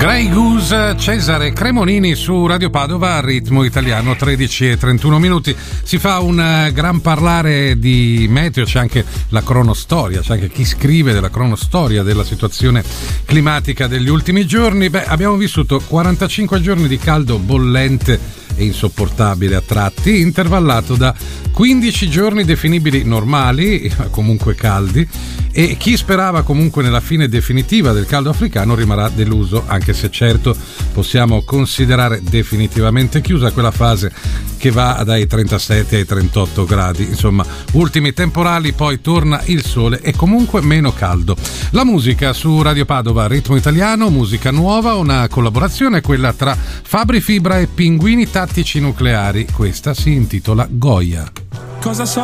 Grey Goose, Cesare Cremonini su Radio Padova, ritmo italiano, 13:31. Si fa un gran parlare di meteo, c'è anche la cronostoria, c'è anche chi scrive della cronostoria della situazione climatica degli ultimi giorni. Abbiamo vissuto 45 giorni di caldo bollente e insopportabile a tratti, intervallato da 15 giorni definibili normali, comunque caldi, e chi sperava comunque nella fine definitiva del caldo africano rimarrà deluso, anche se certo possiamo considerare definitivamente chiusa quella fase che va dai 37 ai 38 gradi. Insomma, ultimi temporali, poi torna il sole e comunque meno caldo. La musica su Radio Padova, ritmo italiano, musica nuova, una collaborazione, quella tra Fabri Fibra e Pinguini Tattici Nucleari. Questa si intitola Goya. Cosa so